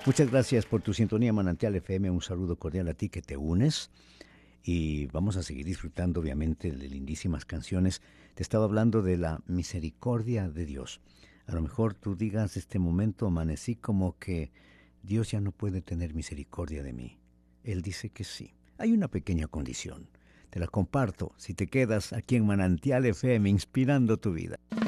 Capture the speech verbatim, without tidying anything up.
Muchas gracias por tu sintonía, Manantial F M. Un saludo cordial a ti que te unes. Y vamos a seguir disfrutando, obviamente, de lindísimas canciones. Te estaba hablando de la misericordia de Dios. A lo mejor tú digas, este momento amanecí como que Dios ya no puede tener misericordia de mí. Él dice que sí. Hay una pequeña condición. Te la comparto si te quedas aquí en Manantial F M inspirando tu vida.